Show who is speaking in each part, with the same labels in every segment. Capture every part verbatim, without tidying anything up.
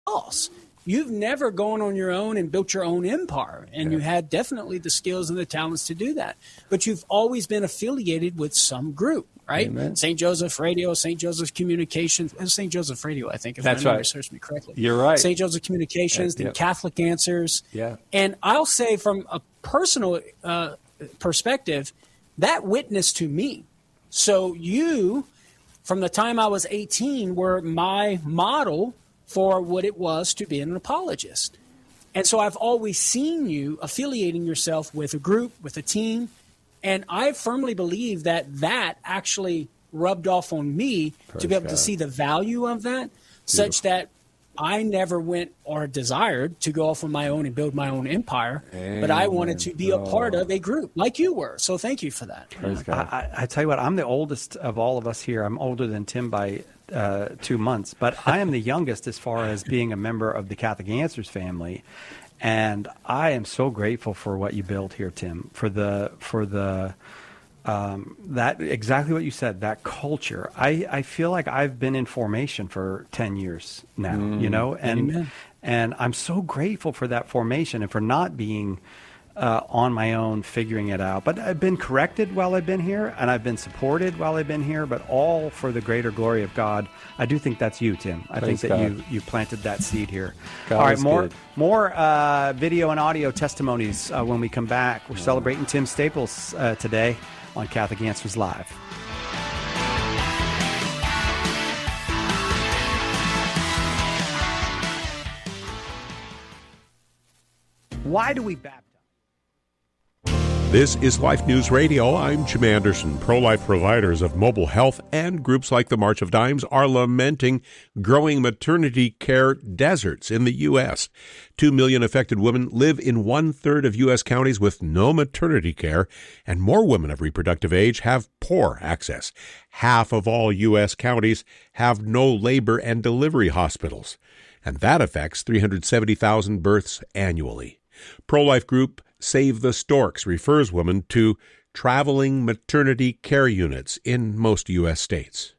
Speaker 1: false. You've never gone on your own and built your own empire, and yeah. you had definitely the skills and the talents to do that. But you've always been affiliated with some group, right?
Speaker 2: Amen.
Speaker 1: Saint Joseph Radio, Saint Joseph Communications, Saint Joseph Radio, I think, if
Speaker 2: That's
Speaker 1: my memory
Speaker 2: right.
Speaker 1: serves me correctly.
Speaker 2: You're right.
Speaker 1: Saint Joseph Communications,
Speaker 2: yeah,
Speaker 1: the
Speaker 2: yeah.
Speaker 1: Catholic Answers.
Speaker 2: Yeah.
Speaker 1: And I'll say from a personal uh, perspective, that witnessed to me. So you, from the time I was eighteen, were my model for what it was to be an apologist. And so I've always seen you affiliating yourself with a group, with a team, and I firmly believe that that actually rubbed off on me Praise to be able God. to see the value of that, Beautiful. such that I never went or desired to go off on my own and build my own empire, Amen. but I wanted to be a part of a group like you were. So thank you for that.
Speaker 2: Praise God.
Speaker 3: I, I tell you what, I'm the oldest of all of us here. I'm older than Tim by uh, two months, but I am the youngest as far as being a member of the Catholic Answers family. And I am so grateful for what you built here, Tim, for the, for the, um, that exactly what you said, that culture. I, I feel like I've been in formation for ten years now, mm, you know, and, amen. and I'm so grateful for that formation and for not being uh, on my own, figuring it out. But I've been corrected while I've been here, and I've been supported while I've been here, but all for the greater glory of God. I do think that's you, Tim. I Praise think that God. you you planted that seed here.
Speaker 2: God
Speaker 3: all right, more
Speaker 2: good.
Speaker 3: more uh, video and audio testimonies uh, when we come back. We're celebrating Tim Staples uh, today on Catholic Answers Live. Why do we baptize?
Speaker 4: This is Life News Radio. I'm Jim Anderson. Pro-life providers of mobile health and groups like the March of Dimes are lamenting growing maternity care deserts in the U S Two million affected women live in one-third of U S counties with no maternity care, and more women of reproductive age have poor access. Half of all U S counties have no labor and delivery hospitals, and that affects three hundred seventy thousand births annually. Pro-life group Save the Storks refers women to traveling maternity care units in most U S states.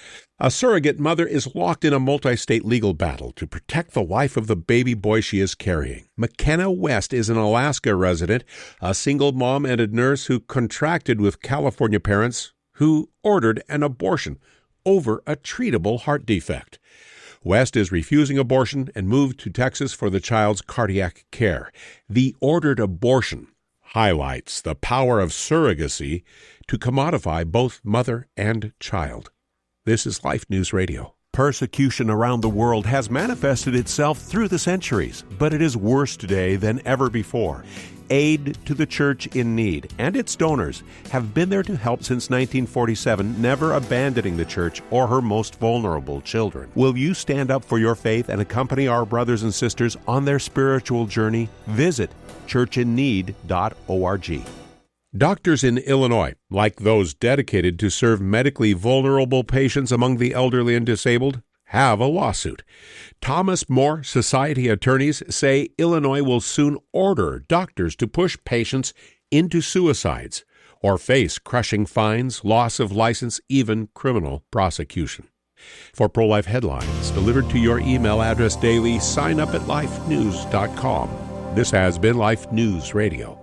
Speaker 4: A surrogate mother is locked in a multi-state legal battle to protect the life of the baby boy she is carrying. McKenna West is an Alaska resident, a single mom and a nurse who contracted with California parents who ordered an abortion over a treatable heart defect. West is refusing abortion and moved to Texas for the child's cardiac care. The ordered abortion highlights the power of surrogacy to commodify both mother and child. This is Life News Radio. Persecution around the world has manifested itself through the centuries, but it is worse today than ever before. Aid to the Church in Need and its donors have been there to help since nineteen forty-seven, never abandoning the Church or her most vulnerable children. Will you stand up for your faith and accompany our brothers and sisters on their spiritual journey? Visit church in need dot org. Doctors in Illinois, like those dedicated to serve medically vulnerable patients among the elderly and disabled, have a lawsuit. Thomas More Society attorneys say Illinois will soon order doctors to push patients into suicides or face crushing fines, loss of license, even criminal prosecution. For pro-life headlines delivered to your email address daily, sign up at life news dot com. This has been Life News Radio.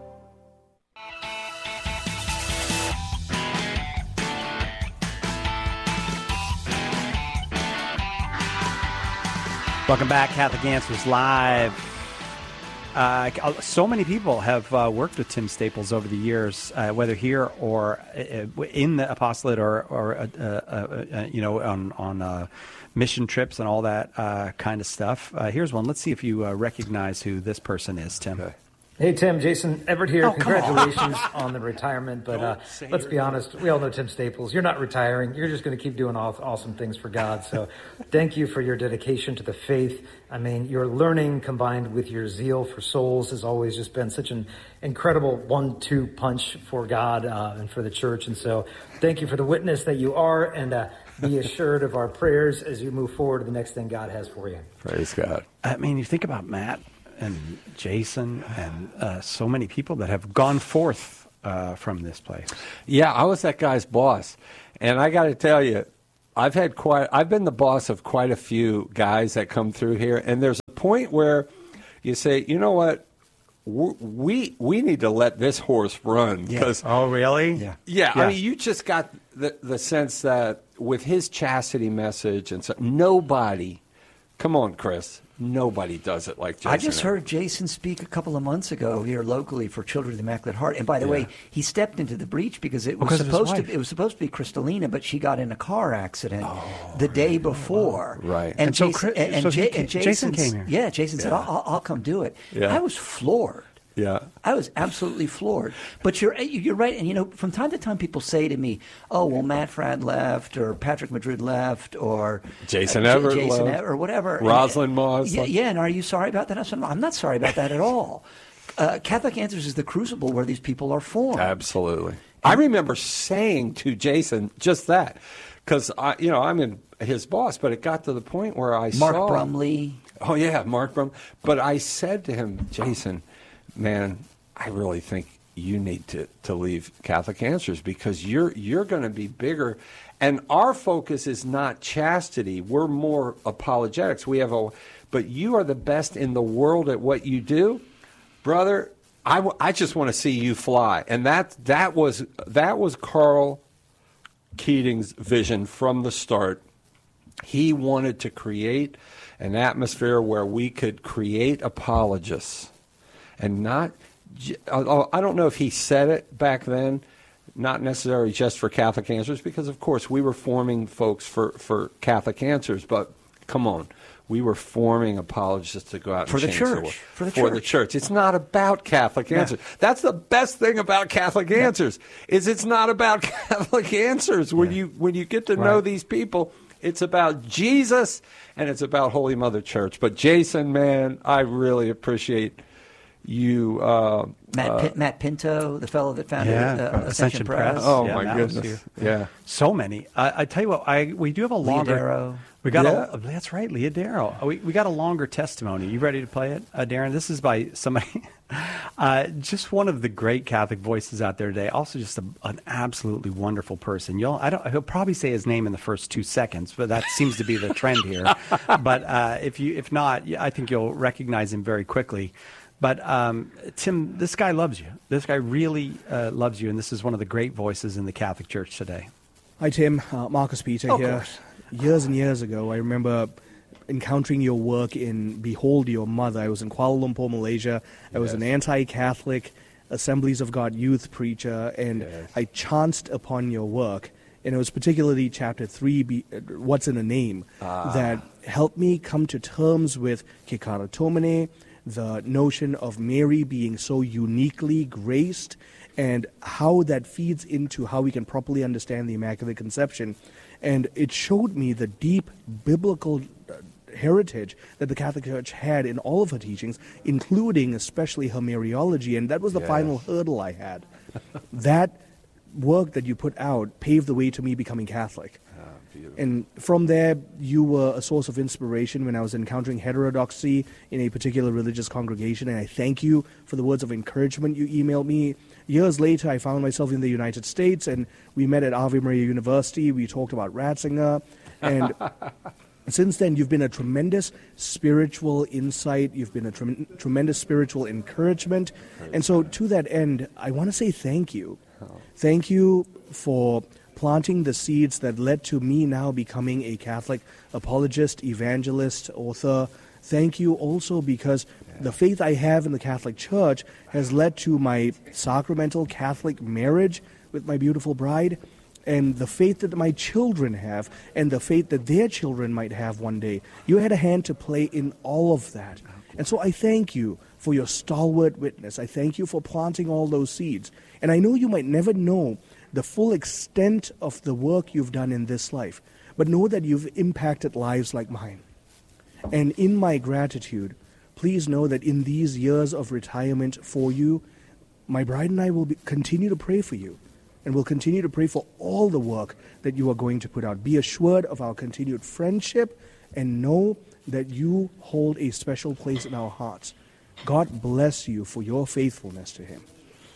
Speaker 3: Welcome back, Catholic Answers Live. Uh, so many people have uh, worked with Tim Staples over the years, uh, whether here or uh, in the apostolate or, or uh, uh, uh, you know, on, on uh, mission trips and all that uh, kind of stuff. Uh, here's one. Let's see if you uh, recognize who this person is, Tim.
Speaker 5: Okay. Hey, Tim, Jason Everett here.
Speaker 3: Oh,
Speaker 5: Congratulations on. on the retirement. But uh, let's be honest, we all know Tim Staples. You're not retiring. You're just going to keep doing all, awesome things for God. So thank you for your dedication to the faith. I mean, your learning combined with your zeal for souls has always just been such an incredible one two punch for God uh, and for the church. And so thank you for the witness that you are, and uh, be assured of our prayers as you move forward to the next thing God has for you.
Speaker 2: Praise God.
Speaker 3: I mean, you think about Matt and Jason and uh, so many people that have gone forth uh, from this place.
Speaker 2: Yeah, I was that guy's boss. And I got to tell you, I've had quite, I've been the boss of quite a few guys that come through here, and there's point where you say, you know what, we we need to let this horse run. Because
Speaker 3: oh, really?
Speaker 2: Yeah. yeah. Yeah. I mean, you just got the the sense that with his chastity message and so, nobody, come on, Chris. Nobody does it like Jason.
Speaker 6: I just heard Jason speak a couple of months ago here locally for Children of the Immaculate Heart. And by the yeah. way, he stepped into the breach because it was
Speaker 3: because
Speaker 6: supposed to it was supposed to be Kristalina, but she got in a car accident oh, the day before.
Speaker 2: Right.
Speaker 6: And,
Speaker 3: and so,
Speaker 6: Jason,
Speaker 3: Chris,
Speaker 6: and,
Speaker 3: so
Speaker 6: J-
Speaker 3: came,
Speaker 6: and
Speaker 3: Jason came here.
Speaker 6: Yeah, Jason
Speaker 2: yeah.
Speaker 6: said, I'll, I'll come do it.
Speaker 2: Yeah.
Speaker 6: I was floored.
Speaker 2: Yeah,
Speaker 6: I was absolutely floored. But you're you're right, and you know, from time to time, people say to me, "Oh, well, Matt Fradd left, or Patrick Madrid left, or
Speaker 2: Jason
Speaker 6: uh,
Speaker 2: Everett
Speaker 6: Jason
Speaker 2: left,
Speaker 6: Everett, or whatever."
Speaker 2: Rosalind Moss.
Speaker 6: Yeah, yeah, and are you sorry about that? I said, I'm not sorry about that at all. Uh, Catholic Answers is the crucible where these people are formed.
Speaker 2: Absolutely. I remember saying to Jason just that, because I, you know, I'm in his boss, but it got to the point where I
Speaker 6: Mark
Speaker 2: saw
Speaker 6: Brumley.
Speaker 2: Oh yeah, Mark Brumley. But I said to him, Jason, man, I really think you need to, to leave Catholic Answers because you're you're going to be bigger, and our focus is not chastity. We're more apologetics. We have a, but you are the best in the world at what you do, brother. I, w- I just want to see you fly, and that that was that was Carl Keating's vision from the start. He wanted to create an atmosphere where we could create apologists, and not. I don't know if he said it back then, not necessarily just for Catholic Answers, because, of course, we were forming folks for, for Catholic Answers, but come on, we were forming apologists to go out and
Speaker 6: for the
Speaker 2: change
Speaker 6: church.
Speaker 2: the world.
Speaker 6: For the
Speaker 2: for
Speaker 6: church.
Speaker 2: the church. It's not about Catholic
Speaker 6: Yeah.
Speaker 2: Answers. That's the best thing about Catholic yeah. Answers, is it's not about Catholic Answers. When, yeah. you, when you get to
Speaker 3: right.
Speaker 2: know these people, it's about Jesus and it's about Holy Mother Church. But, Jason, man, I really appreciate you, uh,
Speaker 6: Matt,
Speaker 2: uh,
Speaker 6: P- Matt Pinto, the fellow that founded
Speaker 3: yeah,
Speaker 6: uh, Ascension,
Speaker 3: Ascension
Speaker 6: Press.
Speaker 3: Press.
Speaker 2: Oh
Speaker 3: yeah,
Speaker 2: my
Speaker 3: Matt was
Speaker 2: goodness!
Speaker 3: here.
Speaker 2: Yeah,
Speaker 3: so many. I, I tell you what, I we do have a longer.
Speaker 6: Darrow.
Speaker 3: We got
Speaker 2: Yeah.
Speaker 3: a, that's right, Leah Darrow. We we got a longer testimony. You ready to play it, uh, Darren? This is by somebody, uh, just one of the great Catholic voices out there today. Also, just a, an absolutely wonderful person. You'll I don't. He'll probably say his name in the first two seconds, but that seems to be the trend here. But uh, if you if not, I think you'll recognize him very quickly. But, um, Tim, this guy loves you. This guy really uh, loves you, and this is one of the great voices in the Catholic Church today.
Speaker 7: Hi, Tim. Uh, Marcus Peter
Speaker 6: Of
Speaker 7: here.
Speaker 6: course.
Speaker 7: Years and years ago, I remember encountering your work in Behold Your Mother. I was in Kuala Lumpur, Malaysia. I was
Speaker 2: Yes.
Speaker 7: an anti-Catholic Assemblies of God youth preacher, and
Speaker 2: Yes.
Speaker 7: I chanced upon your work. And it was particularly chapter three, be, uh, What's in a Name,
Speaker 2: Ah.
Speaker 7: that helped me come to terms with Kekara Tomene, the notion of Mary being so uniquely graced, and how that feeds into how we can properly understand the Immaculate Conception. And it showed me the deep biblical uh, heritage that the Catholic Church had in all of her teachings, including especially her Mariology, and that was the
Speaker 2: Yes.
Speaker 7: final hurdle I had. That work that you put out paved the way to me becoming Catholic. And from there, you were a source of inspiration when I was encountering heterodoxy in a particular religious congregation, and I thank you for the words of encouragement you emailed me. Years later, I found myself in the United States, and we met at Ave Maria University. We talked about Ratzinger, and since then, you've been a tremendous spiritual insight. You've been a trem- tremendous spiritual encouragement. And so, to that end, I want to say thank you. Thank you for planting the seeds that led to me now becoming a Catholic apologist, evangelist, author. Thank you also because the faith I have in the Catholic Church has led to my sacramental Catholic marriage with my beautiful bride, and the faith that my children have, and the faith that their children might have one day. You had a hand to play in all of that. And so I thank you for your stalwart witness. I thank you for planting all those seeds. And I know you might never know the full extent of the work you've done in this life, but know that you've impacted lives like mine. And in my gratitude, please know that in these years of retirement for you, my bride and I will be, continue to pray for you, and will continue to pray for all the work that you are going to put out. Be assured of our continued friendship, and know that you hold a special place in our hearts. God bless you for your faithfulness to Him.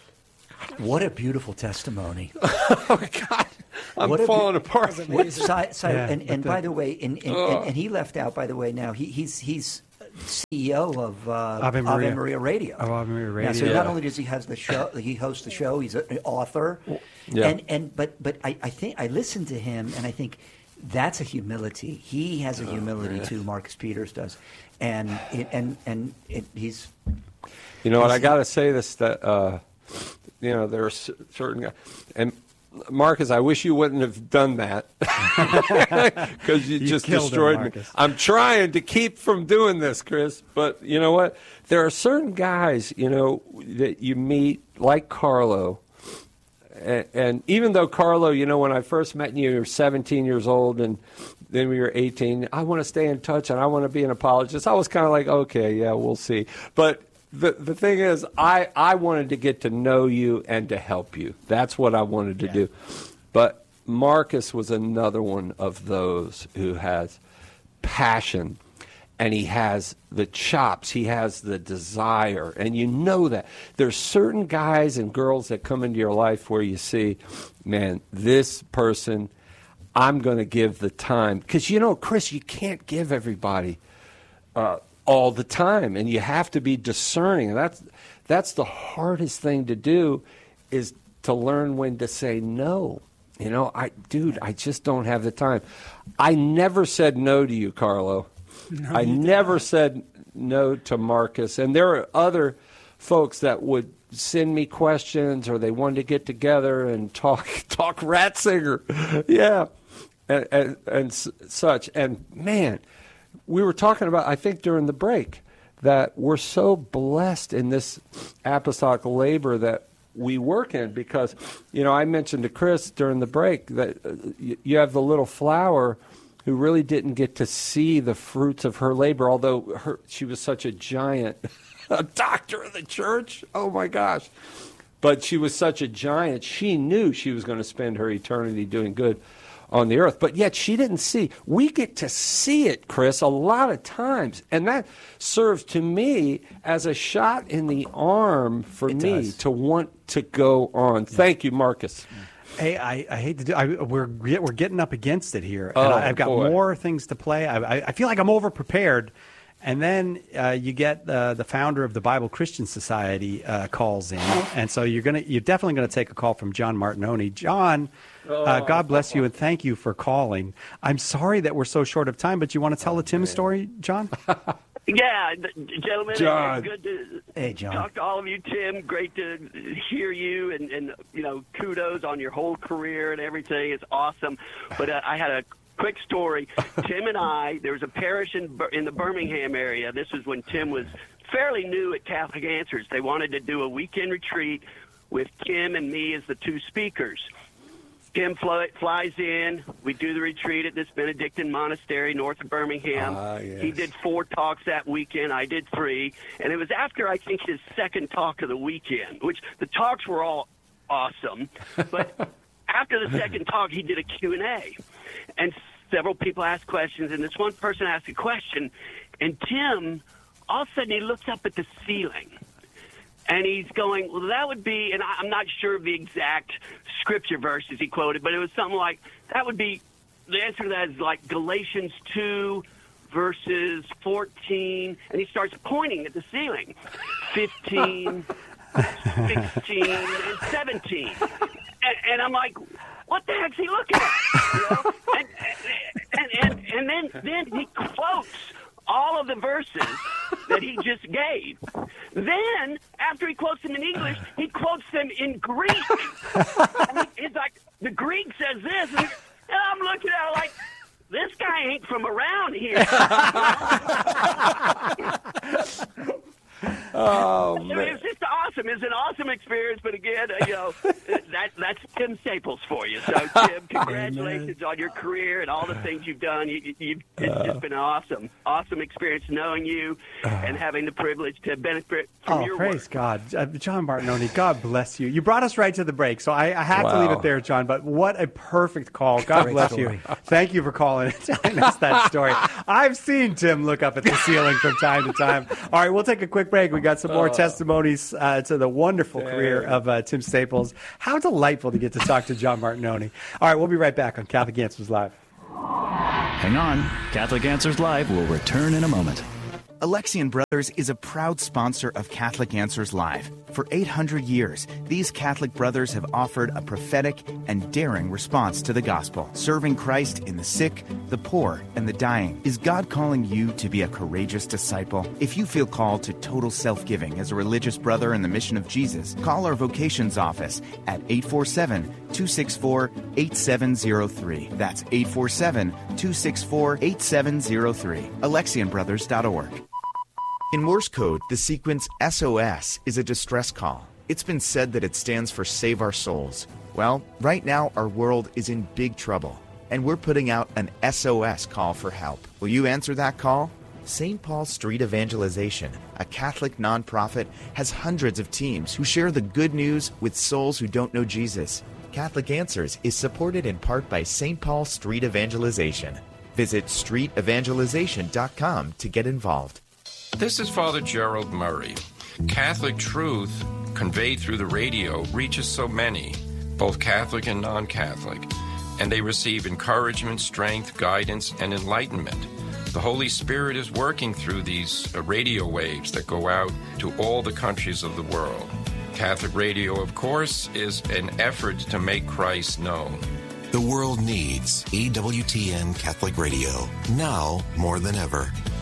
Speaker 6: What a beautiful testimony.
Speaker 2: Oh, God. I'm
Speaker 6: What a
Speaker 2: falling
Speaker 6: be-
Speaker 2: apart.
Speaker 6: What, si, si,
Speaker 3: Yeah,
Speaker 6: and and
Speaker 3: but
Speaker 6: by
Speaker 3: the-
Speaker 6: the way, and, and, and, and he left out, by the way, now he, he's he's C E O of uh,
Speaker 3: Ave Maria.
Speaker 6: Ave Maria Radio.
Speaker 3: Oh, Ave Maria Radio.
Speaker 6: Yeah, so
Speaker 3: Yeah.
Speaker 6: not only does he has the show, he hosts the show. He's an author,
Speaker 2: Yeah.
Speaker 6: and and but but I, I think I listen to him, and I think that's a humility. He has a humility too. Marcus Peters does, and it, and and it, he's.
Speaker 2: You know what? I got to say this that uh, you know there are c- certain guys, and Marcus, I wish you wouldn't have done that because you,
Speaker 3: You
Speaker 2: just
Speaker 3: killed him,
Speaker 2: destroyed me.
Speaker 3: Marcus.
Speaker 2: I'm trying to keep from doing this, Chris, but you know what? There are certain guys, you know, that you meet like Carlo. And, and even though Carlo, you know, when I first met you, you were seventeen years old, and then we were eighteen. I want to stay in touch, and I want to be an apologist. I was kind of like, okay, yeah, we'll see. But the the thing is, I, I wanted to get to know you and to help you. That's what I wanted to yeah. do. But Marcus was another one of those who has passion. And he has the chops. He has the desire. And you know that. There's certain guys and girls that come into your life where you see, man, this person, I'm going to give the time. Because, you know, Chris, you can't give everybody uh, all the time. And you have to be discerning. And that's, that's the hardest thing to do is to learn when to say no. You know, I, dude, I just don't have the time. I never said no to you, Carlo. No, I never said no to Marcus. And there are other folks that would send me questions or they wanted to get together and talk talk Ratzinger. Yeah, and, and, and such. And, man, we were talking about, I think during the break, that we're so blessed in this apostolic labor that we work in because, you know, I mentioned to Chris during the break that uh, you have the little flower who really didn't get to see the fruits of her labor, although her, she was such a giant, a doctor of the church. Oh, my gosh. But she was such a giant. She knew she was going to spend her eternity doing good on the earth. But yet she didn't see. We get to see it, Chris, a lot of times. And that serves to me as a shot in the arm for
Speaker 6: it
Speaker 2: me
Speaker 6: does.
Speaker 2: to want to go on. Thank you, Marcus.
Speaker 3: Hey, I, I hate to do. I, we're we're getting up against it here,
Speaker 2: Oh,
Speaker 3: and I, I've got
Speaker 2: boy.
Speaker 3: more things to play. I, I, I feel like I'm over prepared, and then uh, you get uh, the founder of the Bible Christian Society uh, calls in, and so you're gonna you're definitely gonna take a call from John Martinoni. John, uh, God bless you, and thank you for calling. I'm sorry that we're so short of time, but you want to tell the Tim story, John?
Speaker 8: Yeah, gentlemen,
Speaker 2: John.
Speaker 8: it's good to
Speaker 6: Hey, John.
Speaker 8: talk to all of you. Tim, great to hear you, and, and you know, kudos on your whole career and everything. It's awesome. But uh, I had a quick story. Tim and I, there was a parish in in the Birmingham area. This was when Tim was fairly new at Catholic Answers. They wanted to do a weekend retreat with Tim and me as the two speakers. Tim fly, flies in. We do the retreat at this Benedictine monastery north of Birmingham.
Speaker 2: Ah, yes.
Speaker 8: He did four talks that weekend. I did three. And it was after, I think, his second talk of the weekend, which the talks were all awesome. But after the second talk, he did a Q and A. And several people asked questions. And this one person asked a question. And Tim, all of a sudden, he looks up at the ceiling. And he's going, well, that would be, and I'm not sure of the exact scripture verses he quoted, but it was something like, that would be, the answer to that is like Galatians two, verses fourteen, and he starts pointing at the ceiling, fifteen, sixteen, and seventeen. And, and I'm like, what the heck's he looking at? You know? and, and, and, and then, then he quotes all of the verses that he just gave. Then, after he quotes them in English, he quotes them in Greek. And he's like, the Greek says this, and I'm looking at it like, this guy ain't from around here.
Speaker 2: Oh,
Speaker 8: I mean,
Speaker 2: man.
Speaker 8: it's just awesome. It's an awesome experience, but again, uh, you know, that that's Tim Staples for you. So, Tim, congratulations on your career and all the things you've done. You, you, it's just been an awesome, awesome experience knowing you and having the privilege to benefit from
Speaker 3: Oh,
Speaker 8: your
Speaker 3: praise
Speaker 8: work.
Speaker 3: God. Uh, John Martinoni, God bless you. You brought us right to the break, so I, I have to leave
Speaker 2: Wow.
Speaker 3: it there, John, but what a perfect call. God
Speaker 6: Great
Speaker 3: bless
Speaker 6: story.
Speaker 3: you. Thank you for calling and telling us that story. I've seen Tim look up at the ceiling from time to time. All right, we'll take a quick break. We got some more testimonies uh, to the wonderful career of uh, Tim Staples. How delightful to get to talk to John Martinoni. All right, we'll be right back on Catholic Answers Live.
Speaker 9: Hang on. Catholic Answers Live will return in a moment. Alexian Brothers is a proud sponsor of Catholic Answers Live. For eight hundred years, these Catholic brothers have offered a prophetic and daring response to the gospel, serving Christ in the sick, the poor, and the dying. Is God calling you to be a courageous disciple? If you feel called to total self-giving as a religious brother in the mission of Jesus, call our vocations office at eight four seven, two six four, eight seven zero three. That's eight four seven, two six four, eight seven zero three. Alexian Brothers dot org. In Morse code, the sequence S O S is a distress call. It's been said that it stands for Save Our Souls. Well, right now our world is in big trouble, and we're putting out an S O S call for help. Will you answer that call? Saint Paul Street Evangelization, a Catholic nonprofit, has hundreds of teams who share the good news with souls who don't know Jesus. Catholic Answers is supported in part by Saint Paul Street Evangelization. Visit street evangelization dot com to get involved.
Speaker 10: This is Father Gerald Murray. Catholic truth conveyed through the radio reaches so many, both Catholic and non-Catholic, and they receive encouragement, strength, guidance, and enlightenment. The Holy Spirit is working through these radio waves that go out to all the countries of the world. Catholic radio, of course, is an effort to make Christ known.
Speaker 11: The world needs E W T N Catholic Radio, now more than ever.